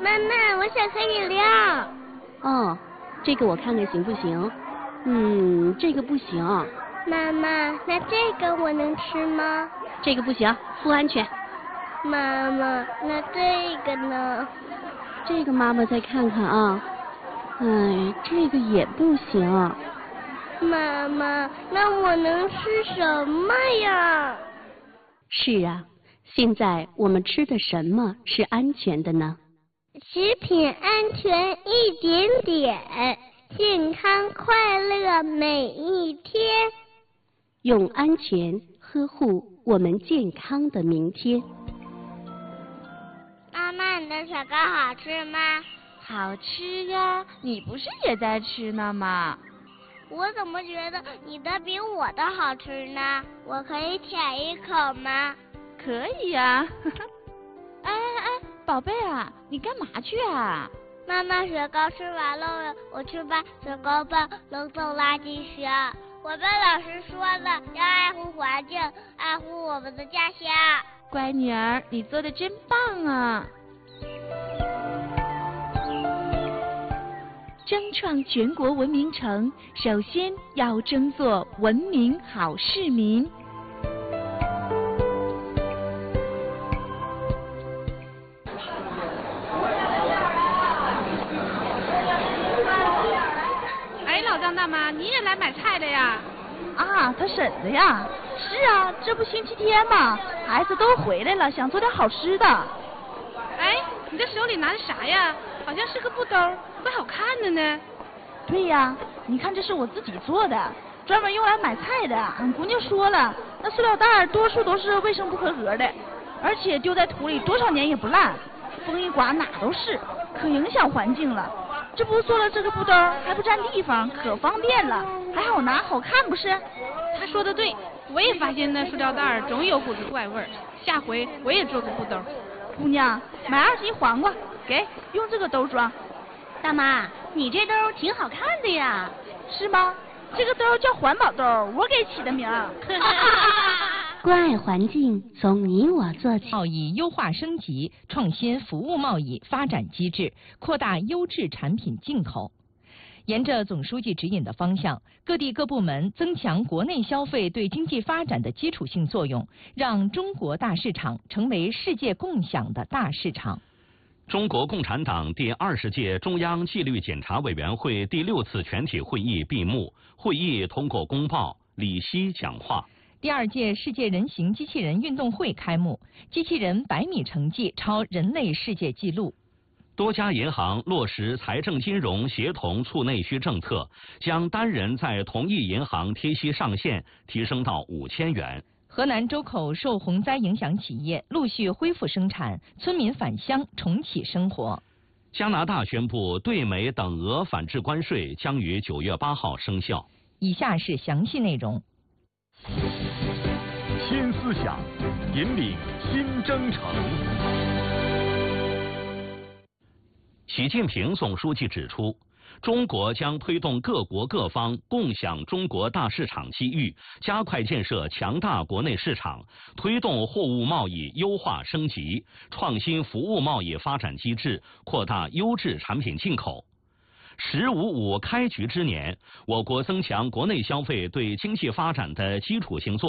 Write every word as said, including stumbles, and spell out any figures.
妈妈，我想喝饮料。 哦，这个我看看行不行？嗯，这个不行。 妈妈，那这个我能吃吗？ 这个不行，不安全。 妈妈，那这个呢？ 这个妈妈再看看啊。哎，这个也不行。 妈妈，那我能吃什么呀？ 是啊，现在我们吃的什么是安全的呢？ 食品安全一点点，健康快乐每一天。 用安全呵护我们健康的明天。 妈妈，你的雪糕好吃吗？ 好吃呀，你不是也在吃呢吗？ 我怎么觉得你的比我的好吃呢？我可以舔一口吗？ 可以呀。哎哎哎，宝贝啊，你干嘛去啊？ 妈妈，雪糕吃完了，我去把雪糕棒扔到垃圾箱。我们老师说了，要爱护环境，爱护我们的家乡。 乖女儿，你做的真棒啊！争创全国文明城，首先要争做文明好市民。 哎，老张大妈，你也来买菜了呀？ 啊，他婶子呀。是啊，这不星期天嘛，孩子都回来了，想做点好吃的。 哎，你这手里拿的啥呀？好像是个布兜，怪好看的呢。 对呀，你看这是我自己做的，专门用来买菜的。俺姑娘说了，那塑料袋多数都是卫生不合格的，而且丢在土里多少年也不烂，风一刮哪都是，可影响环境了。这不做了这个布兜还不占地方，可方便了，还好拿好看不是？ 他说的对，我也发现那塑料袋总有股子怪味儿，下回我也做个布兜。 姑娘，买二斤黄瓜，给用这个兜装。 大妈，你这兜挺好看的呀。 是吗？这个兜叫环保兜，我给起的名儿。 关爱环境，从你我做起。 贸易优化升级，创新服务贸易发展机制，扩大优质产品进口。沿着总书记指引的方向，各地各部门增强国内消费对经济发展的基础性作用，让中国大市场成为世界共享的大市场。 中国共产党第二十届中央纪律检查委员会第六次全体会议闭幕，会议通过公报，李希讲话。 第二届世界人形机器人运动会开幕，机器人百米成绩超人类世界纪录。 多家银行落实财政金融协同促内需政策，将单人在同一银行贴息上限提升到五千元。 河南周口受洪灾影响企业陆续恢复生产，村民返乡重启生活。 加拿大宣布对美等额反制关税将于九月八号生效。 以下是详细内容。 新思想，引领新征程。 习近平总书记指出，中国将推动各国各方共享中国大市场机遇，加快建设强大国内市场，推动货物贸易优化升级，创新服务贸易发展机制，扩大优质产品进口。十五五开局之年，我国增强国内消费对经济发展的基础性作用。